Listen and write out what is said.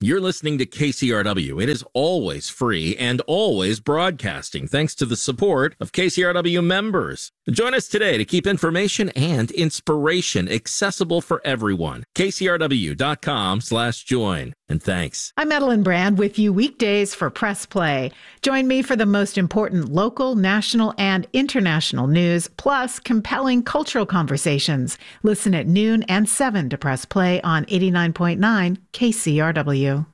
You're listening to KCRW. It is always free and always broadcasting thanks to the support of KCRW members. Join us today to keep information and inspiration accessible for everyone. KCRW.com/join. And thanks. I'm Madeline Brand with you weekdays for Press Play. Join me for the most important local, national, and international news, plus compelling cultural conversations. Listen at noon and 7 to Press Play on 89.9 KCRW.